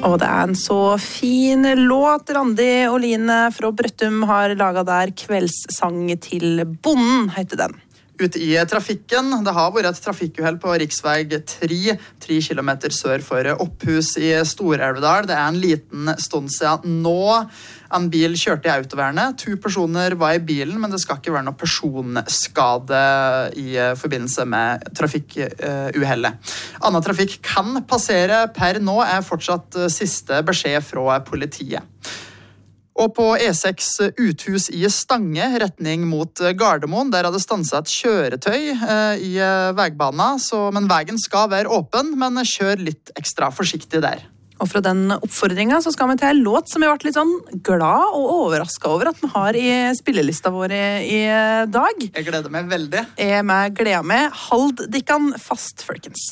Og det en så fin låt. Randi og Line fra Brøttum har laget der Kveldssang til bonden, heter den. Ute i trafikken, det har vært et trafikkuhell på riksvei 3 kilometer sør for Opphus i Stor-Elvedal. Det en liten stund siden nå. En bil kjørte i autovernet. 2 personer var i bilen, men det skal ikke være noe personskade i forbindelse med trafikkuhellet. Annen trafikk kan passere per nå, fortsatt siste beskjed fra politiet. Og på E6 Uthus i Stange, retning mot Gardermoen, der hadde stanset et kjøretøy i veibanen, men veien skal være åpen, men kjør litt ekstra forsiktig der. Og fra den oppfordringen så skal vi til en låt som vi har vært litt sånn glad og overrasket over at vi har i spillelista vår i dag. Jeg gleder meg veldig. Jeg gleder meg. Hold dikkan fast, folkens.